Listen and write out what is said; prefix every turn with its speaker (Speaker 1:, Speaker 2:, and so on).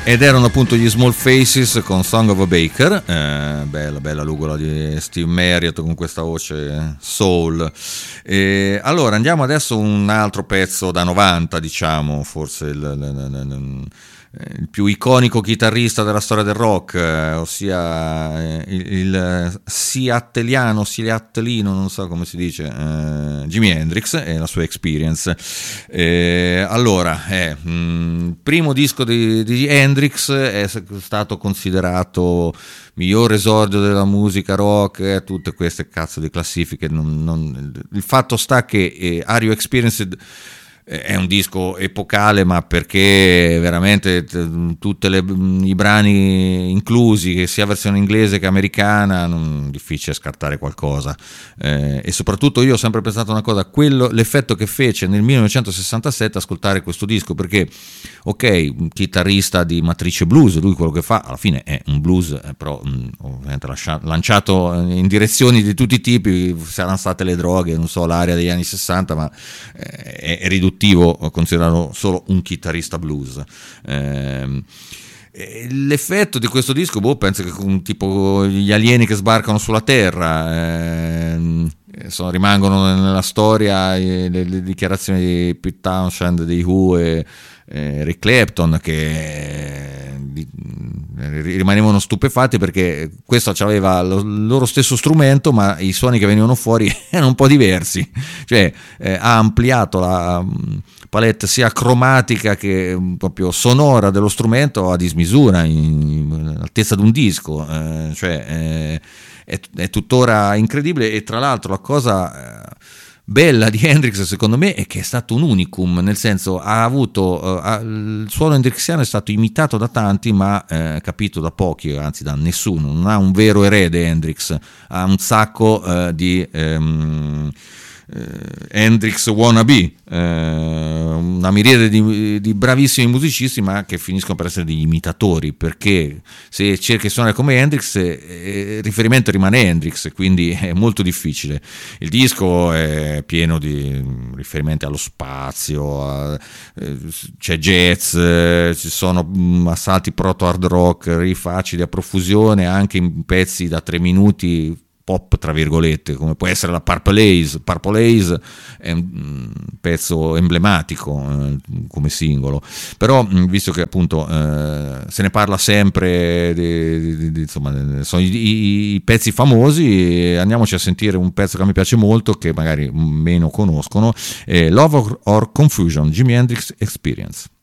Speaker 1: Ed erano appunto gli Small Faces con Song of a Baker, bella lugola di Steve Marriott con questa voce soul. Allora andiamo adesso a un altro pezzo da 90, diciamo, forse il più iconico chitarrista della storia del rock, ossia il seattlino, non so come si dice, Jimi Hendrix e la sua Experience. Allora, primo disco di Hendrix è stato considerato miglior esordio della musica rock, tutte queste cazzo di classifiche. Il fatto sta che Are You Experienced è un disco epocale, ma perché veramente tutti i brani inclusi, che sia versione inglese che americana, difficile scartare qualcosa, e soprattutto io ho sempre pensato una cosa, l'effetto che fece nel 1967 ascoltare questo disco, perché ok, un chitarrista di matrice blues, lui quello che fa alla fine è un blues, però ovviamente lanciato in direzioni di tutti i tipi, saranno state le droghe, non so, l'area degli anni 60, ma è riduttivo considerarlo solo un chitarrista blues. L'effetto di questo disco, penso che tipo gli alieni che sbarcano sulla Terra, rimangono nella storia le dichiarazioni di Pete Townshend, dei Who e Eric Clapton, che rimanevano stupefatti perché questo aveva il loro stesso strumento, ma i suoni che venivano fuori erano un po' diversi, cioè ha ampliato la palette sia cromatica che proprio sonora dello strumento a dismisura, all'altezza di un disco, è tuttora incredibile. E tra l'altro la cosa bella di Hendrix secondo me è che è stato un unicum, nel senso ha avuto il suono hendrixiano è stato imitato da tanti ma capito da pochi, anzi da nessuno. Non ha un vero erede Hendrix, ha un sacco di Hendrix wannabe, una miriade di bravissimi musicisti, ma che finiscono per essere degli imitatori, perché se cerchi di suonare come Hendrix il riferimento rimane Hendrix, quindi è molto difficile. Il disco è pieno di riferimenti allo spazio, c'è jazz, ci sono assalti proto hard rock, riff acidi a profusione, anche in pezzi da 3 minuti pop tra virgolette, come può essere la Purple Haze è un pezzo emblematico come singolo, però visto che appunto se ne parla sempre insomma, sono i pezzi famosi, andiamoci a sentire un pezzo che mi piace molto, che magari meno conoscono, Love or Confusion, Jimi Hendrix Experience.